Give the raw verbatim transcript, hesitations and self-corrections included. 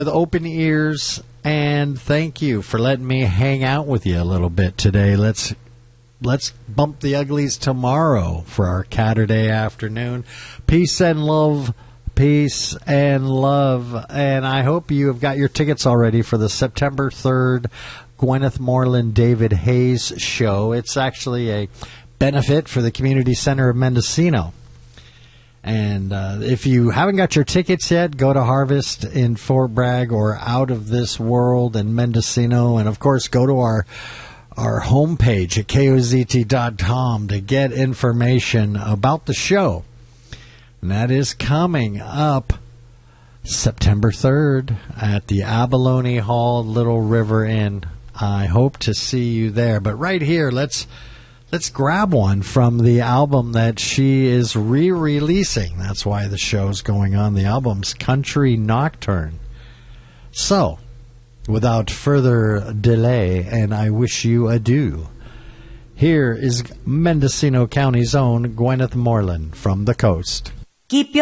with open ears, and thank you for letting me hang out with you a little bit today. Let's let's bump the uglies tomorrow for our Catterday afternoon. Peace and love. Peace and love. And I hope you have got your tickets already for the September third Gwyneth Moreland David Hayes show. It's actually a benefit for the Community Center of Mendocino. And uh, if you haven't got your tickets yet, go to Harvest in Fort Bragg or Out of This World in Mendocino. And, of course, go to our our homepage at K O Z T dot com to get information about the show. And that is coming up September third at the Abalone Hall Little River Inn. I hope to see you there. But right here, let's let's grab one from the album that she is re-releasing. That's why the show's going on. The album's Country Nocturne. So, without further delay, and I wish you adieu, here is Mendocino County's own Gwyneth Moreland from the coast. Keep your